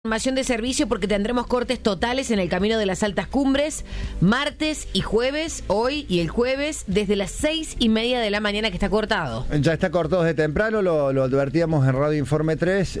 Información de servicio porque tendremos cortes totales en el camino de las altas cumbres, martes y jueves, hoy y el jueves, desde las 6:30 de la mañana que está cortado. Ya está cortado desde temprano, lo advertíamos en Radio Informe 3,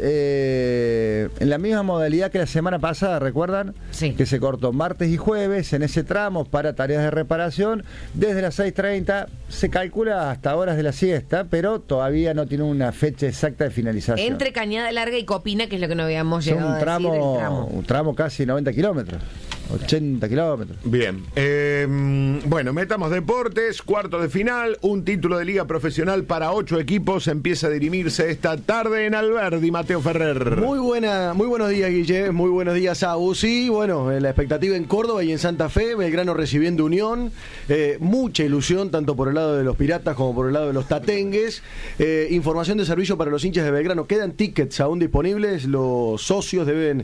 en la misma modalidad que la semana pasada, ¿recuerdan? Sí. Que se cortó martes y jueves en ese tramo para tareas de reparación, desde las 6:30, se calcula hasta horas de la siesta, pero todavía no tiene una fecha exacta de finalización. Entre Cañada Larga y Copina, que es lo que no habíamos llegado a decir. Un tramo casi 90 kilómetros, 80 kilómetros. Bien, bueno, metamos deportes, cuarto de final, un título de liga profesional para 8 equipos, empieza a dirimirse esta tarde en Alberdi, Mateo Ferrer. Muy buenos días, Guille, muy buenos días, Agus. Sí, bueno, la expectativa en Córdoba y en Santa Fe, Belgrano recibiendo Unión, mucha ilusión tanto por el lado de los Piratas como por el lado de los Tatengues. Información de servicio para los hinchas de Belgrano, quedan tickets aún disponibles, los socios deben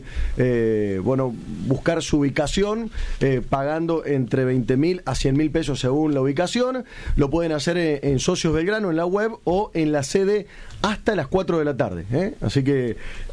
buscar su ubicación, pagando entre 20.000 a 100.000 pesos según la ubicación. Lo pueden hacer en Socios Belgrano, en la web o en la sede hasta las 4 de la tarde. Así que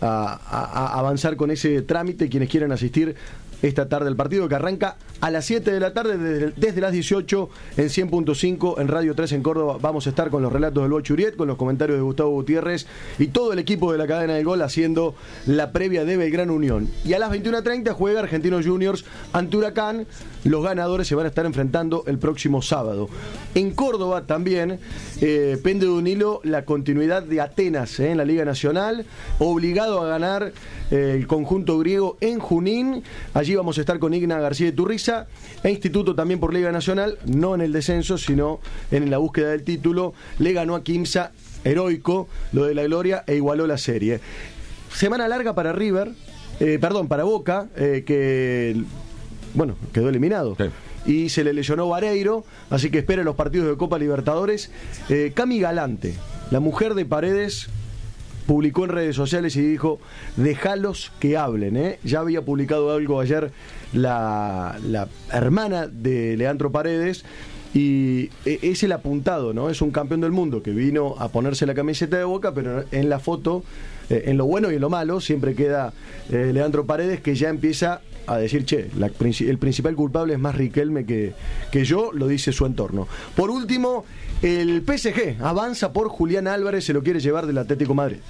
a avanzar con ese trámite quienes quieran asistir esta tarde al partido, que arranca a las 7 de la tarde desde las 18 en 100.5 en Radio 3 en Córdoba. Vamos a estar con los relatos del Bocho Uriet, con los comentarios de Gustavo Gutiérrez y todo el equipo de la cadena del gol haciendo la previa de Belgrano Unión. Y a las 21:30 juega Argentinos Juniors ante Huracán. Los ganadores se van a estar enfrentando el próximo sábado. En Córdoba también pende de un hilo la continuidad de Atenas en la Liga Nacional, obligado a ganar el conjunto griego en Junín. Allí vamos a estar con Igna García de Turriza, e Instituto también por Liga Nacional, no en el descenso, sino en la búsqueda del título. Le ganó a Quimsa, heroico, lo de la gloria, e igualó la serie. Semana larga para River, para Boca, que quedó eliminado. Sí. Y se le lesionó Vareiro, así que espera los partidos de Copa Libertadores. Cami Galante, la mujer de Paredes, publicó en redes sociales y dijo: dejalos que hablen. Ya había publicado algo ayer la hermana de Leandro Paredes, y es el apuntado, ¿no? Es un campeón del mundo que vino a ponerse la camiseta de Boca, pero en la foto, en lo bueno y en lo malo, siempre queda Leandro Paredes, que ya empieza a decir: che, el principal culpable es más Riquelme que yo, lo dice su entorno. Por último, el PSG avanza por Julián Álvarez, se lo quiere llevar del Atlético de Madrid.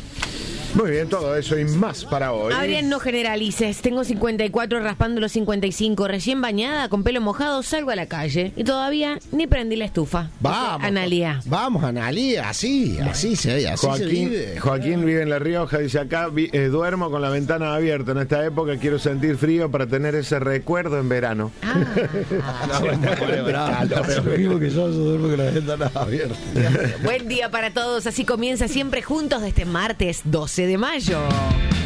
Muy bien, todo eso y más para hoy. Adrián, no generalices. Tengo 54, raspando los 55, recién bañada, con pelo mojado, salgo a la calle y todavía ni prendí la estufa. Vamos, Analía. Vamos, Analía, así se vive. Joaquín vive en La Rioja, dice acá: duermo con la ventana abierta. En esta época quiero sentir frío para tener ese recuerdo en verano. Mismo que yo duermo con la ventana abierta. Buen día para todos, así comienza Siempre Juntos de este martes 12 de mayo.